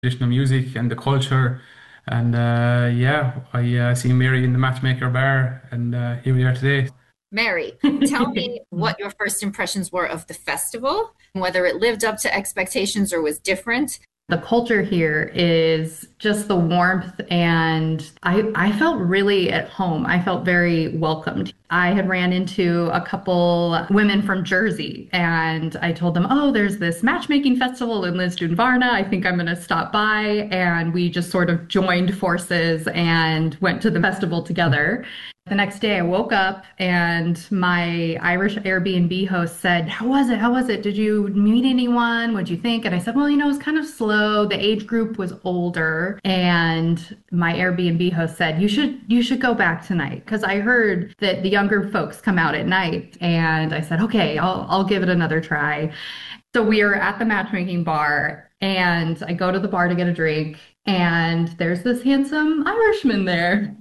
traditional music and the culture. And I see Mary in the Matchmaker Bar, and here we are today. Mary, tell me what your first impressions were of the festival, whether it lived up to expectations or was different. The culture here is just the warmth, and I felt really at home. I felt very welcomed. I had ran into a couple women from Jersey, and I told them, oh, there's this matchmaking festival in Lisdoon Varna. I think I'm going to stop by. And we just sort of joined forces and went to the festival together. The next day I woke up and my Irish Airbnb host said, How was it? How was it? Did you meet anyone? What'd you think? And I said, well, it was kind of slow. The age group was older. And my Airbnb host said, you should go back tonight. Because I heard that the younger folks come out at night. And I said, okay, I'll give it another try. So we are at the matchmaking bar, and I go to the bar to get a drink, and there's this handsome Irishman there.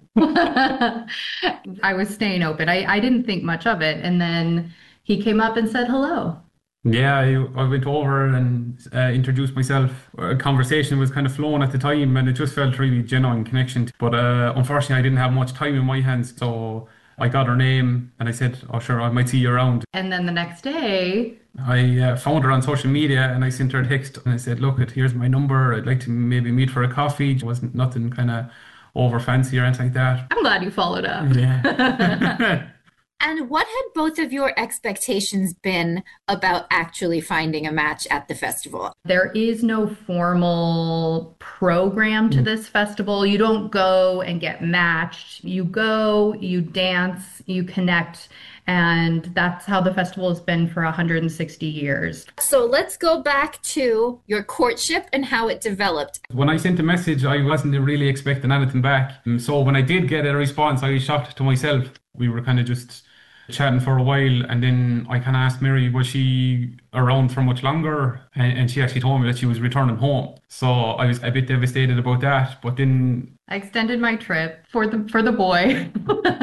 I was staying open. I didn't think much of it. And then he came up and said hello. Yeah, I went over and introduced myself. A conversation was kind of flowing at the time, and it just felt really genuine connection. But unfortunately, I didn't have much time in my hands, so I got her name and I said, oh, sure, I might see you around. And then the next day, I found her on social media and I sent her a text and I said, look, here's my number. I'd like to maybe meet for a coffee. It wasn't nothing kind of over fancy or anything like that. I'm glad you followed up. Yeah. And what had both of your expectations been about actually finding a match at the festival? There is no formal program to this festival. You don't go and get matched. You go, you dance, you connect. And that's how the festival has been for 160 years. So let's go back to your courtship and how it developed. When I sent a message, I wasn't really expecting anything back. So when I did get a response, I was shocked to myself. We were kind of just chatting for a while, and then I kind of asked Mary, was she around for much longer? And she actually told me that she was returning home. So I was a bit devastated about that. But then I extended my trip for the boy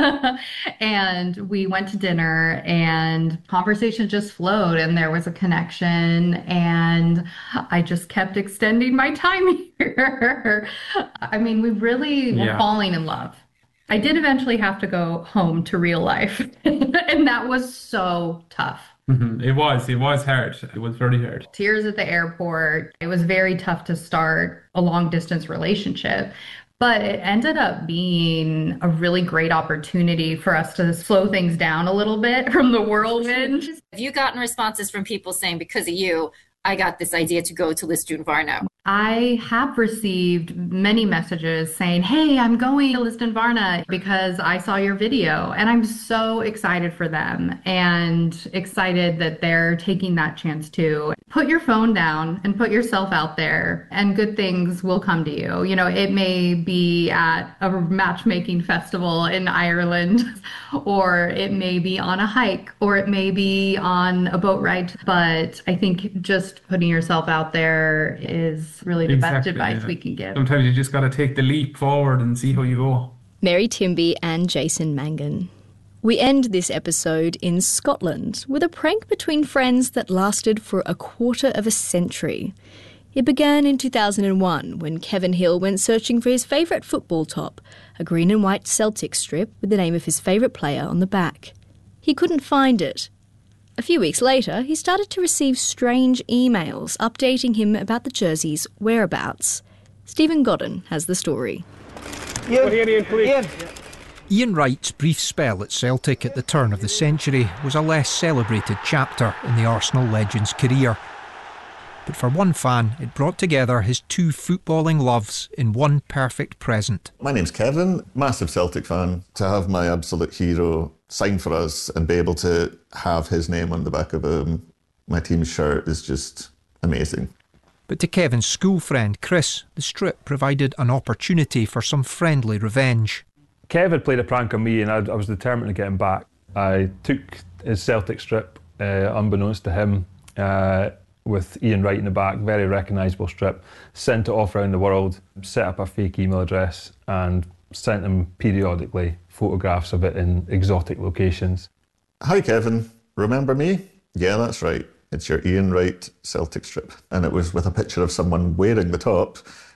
and we went to dinner, and conversation just flowed, and there was a connection, and I just kept extending my time here. I mean, we really were falling in love. I did eventually have to go home to real life, and that was so tough. Mm-hmm. It was hard. It was very hard. Tears at the airport. It was very tough to start a long distance relationship. But it ended up being a really great opportunity for us to slow things down a little bit from the whirlwind. Have you gotten responses from people saying, because of you, I got this idea to go to Lisdoon Varna? I have received many messages saying, hey, I'm going to Lisdoon Varna because I saw your video. And I'm so excited for them and excited that they're taking that chance too. Put your phone down and put yourself out there, and good things will come to you. It may be at a matchmaking festival in Ireland, or it may be on a hike, or it may be on a boat ride. But I think just putting yourself out there is really the best advice we can give. Sometimes you just got to take the leap forward and see how you go. Mary Timby and Jason Mangan. We end this episode in Scotland with a prank between friends that lasted for a quarter of a century. It began in 2001 when Kevin Hill went searching for his favourite football top, a green and white Celtic strip with the name of his favourite player on the back. He couldn't find it. A few weeks later, he started to receive strange emails updating him about the jersey's whereabouts. Stephen Godden has the story. Ian Wright's brief spell at Celtic at the turn of the century was a less celebrated chapter in the Arsenal legend's career. But for one fan, it brought together his two footballing loves in one perfect present. My name's Kevin, massive Celtic fan. To have my absolute hero sign for us and be able to have his name on the back of my team's shirt is just amazing. But to Kevin's school friend Chris, the strip provided an opportunity for some friendly revenge. Kev had played a prank on me, and I was determined to get him back. I took his Celtic strip, unbeknownst to him, with Ian Wright in the back, very recognisable strip, sent it off around the world, set up a fake email address and sent him periodically photographs of it in exotic locations. Hi Kevin, remember me? Yeah, that's right. it's your Ian Wright Celtic strip. And it was with a picture of someone wearing the top